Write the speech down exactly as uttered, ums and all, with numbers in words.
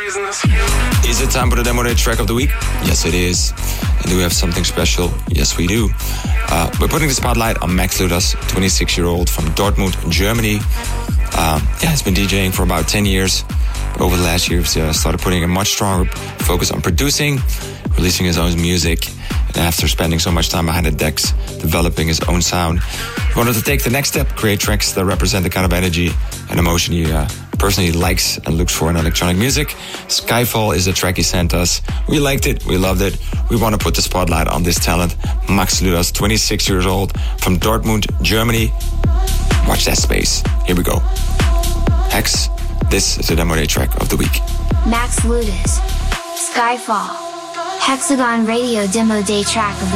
Is it time for the Demo Day track of the week? Yes, it is. And do we have something special? Yes, we do. Uh, we're putting the spotlight on Max Ludas, twenty-six-year-old from Dortmund, Germany. Uh, yeah, he's been DJing for about ten years. But over the last year, he's uh, started putting a much stronger focus on producing, releasing his own music. And after spending so much time behind the decks, developing his own sound, he wanted to take the next step, create tracks that represent the kind of energy and emotion he uh, personally likes and looks for in electronic music. Skyfall is the track he sent us. We liked it, we loved it. We want to put the spotlight on this talent. Max Ludas, twenty-six years old, from Dortmund, Germany. Watch that space. Here we go. Hex, this is the Demo Day track of the week. Max Ludas, Skyfall, Hexagon Radio Demo Day track of the